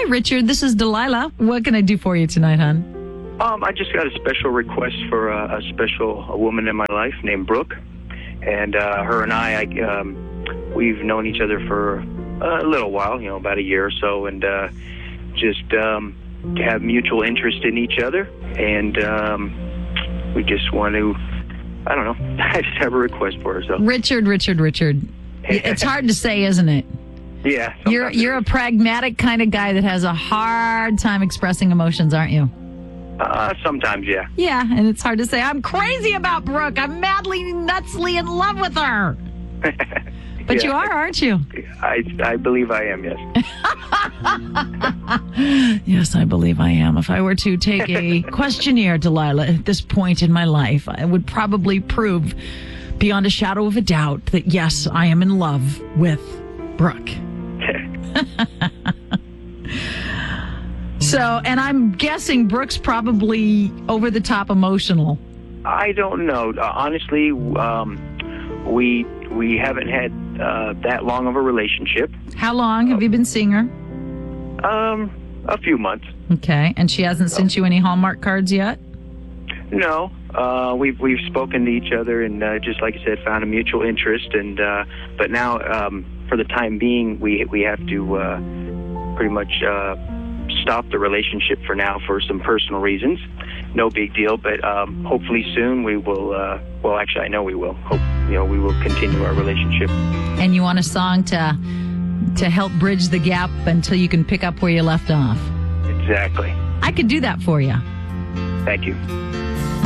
Hi, Richard. This is Delilah. What can I do for you tonight, hon? I just got a special request for a woman in my life named Brooke, and her and I we've known each other for a little while, about a year or so, and just have mutual interest in each other, and we just want to, I don't know, I just have a request for her. So Richard. It's hard to say, isn't it? Yeah. You're a pragmatic kind of guy that has a hard time expressing emotions, aren't you? Sometimes, yeah. Yeah, and it's hard to say, I'm crazy about Brooke. I'm madly, nutsly in love with her. But yeah, you are, aren't you? I believe I am, yes. Yes, I believe I am. If I were to take a questionnaire, Delilah, at this point in my life, I would probably prove beyond a shadow of a doubt that, yes, I am in love with Brooke. So, and I'm guessing Brooke's probably over the top emotional. I don't know. Honestly, we haven't had that long of a relationship. How long have you been seeing her? A few months. Okay, and she hasn't sent you any Hallmark cards yet? No. We've spoken to each other and just like I said, found a mutual interest. And but now, for the time being, we have to pretty much stop the relationship for now for some personal reasons. No big deal, but hopefully soon we will. Well, actually, I know we will. We will continue our relationship. And you want a song to help bridge the gap until you can pick up where you left off. Exactly. I could do that for you. Thank you.